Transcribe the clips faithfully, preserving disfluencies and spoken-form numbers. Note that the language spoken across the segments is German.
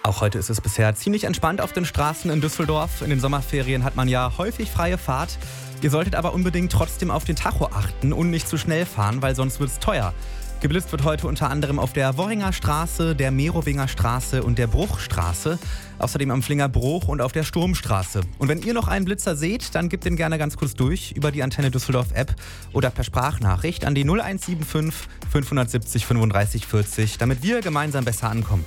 Auch heute ist es bisher ziemlich entspannt auf den Straßen in Düsseldorf. In den Sommerferien hat man ja häufig freie Fahrt. Ihr solltet aber unbedingt trotzdem auf den Tacho achten und nicht zu schnell fahren, weil sonst wird es teuer. Geblitzt wird heute unter anderem auf der Worringer Straße, der Merowinger Straße und der Bruchstraße. Außerdem am Flingerbruch und auf der Sturmstraße. Und wenn ihr noch einen Blitzer seht, dann gebt den gerne ganz kurz durch über die Antenne Düsseldorf App oder per Sprachnachricht an die null eins sieben fünf fünf sieben sieben fünfunddreißig vierzig, damit wir gemeinsam besser ankommen.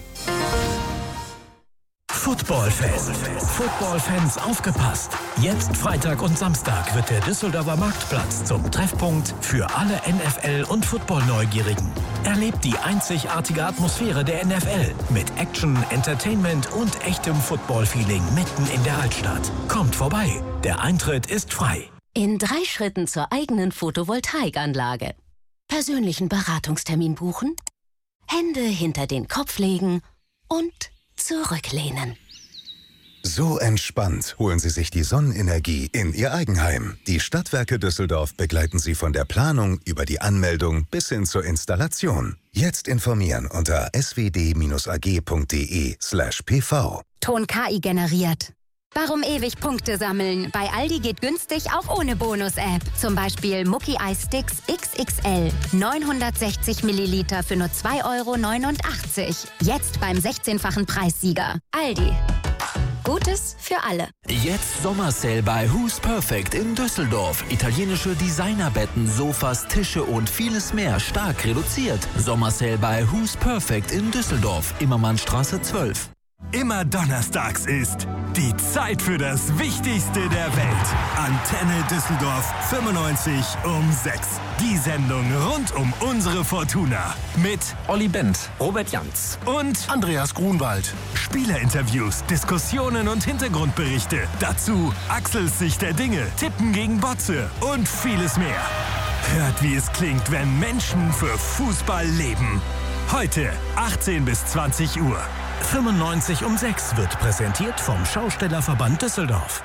Footballfans. Footballfans aufgepasst. Jetzt Freitag und Samstag wird der Düsseldorfer Marktplatz zum Treffpunkt für alle N F L- und Football-Neugierigen. Erlebt die einzigartige Atmosphäre der N F L mit Action, Entertainment und echtem Football-Feeling mitten in der Altstadt. Kommt vorbei, der Eintritt ist frei. In drei Schritten zur eigenen Photovoltaikanlage. Persönlichen Beratungstermin buchen, Hände hinter den Kopf legen und zurücklehnen. So entspannt holen Sie sich die Sonnenenergie in Ihr Eigenheim. Die Stadtwerke Düsseldorf begleiten Sie von der Planung über die Anmeldung bis hin zur Installation. Jetzt informieren unter s w d a g punkt d e slash p v. Ton K I generiert. Warum ewig Punkte sammeln? Bei Aldi geht günstig auch ohne Bonus-App. Zum Beispiel Mucki Eis Sticks X X L. neunhundertsechzig Milliliter für nur zwei Euro neunundachtzig. Jetzt beim sechzehnfachen Preissieger. Aldi. Gutes für alle. Jetzt Sommersale bei Who's Perfect in Düsseldorf. Italienische Designerbetten, Sofas, Tische und vieles mehr stark reduziert. Sommersale bei Who's Perfect in Düsseldorf. Immermannstraße zwölf. Immer donnerstags ist die Zeit für das Wichtigste der Welt. Antenne Düsseldorf fünfundneunzig um sechs. Die Sendung rund um unsere Fortuna. Mit Olli Bent, Robert Jantz und Andreas Grunwald. Spielerinterviews, Diskussionen und Hintergrundberichte. Dazu Axels Sicht der Dinge, Tippen gegen Botze und vieles mehr. Hört, wie es klingt, wenn Menschen für Fußball leben. Heute achtzehn bis zwanzig Uhr. fünfundneunzig um sechs wird präsentiert vom Schaustellerverband Düsseldorf.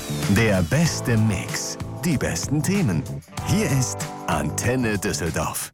Der beste Mix. Die besten Themen. Hier ist Antenne Düsseldorf.